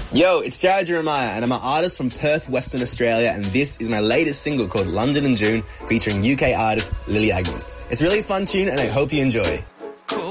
Yo, it's Jared Jeremiah, and I'm an artist from Perth, Western Australia, and this is my latest single called London in June, featuring UK artist Lily Agnes. It's a really fun tune, and I hope you enjoy.